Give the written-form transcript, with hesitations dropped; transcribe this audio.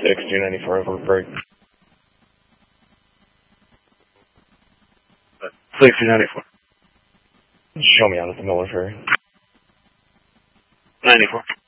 294 over break. 294. Show me out at the military. 94.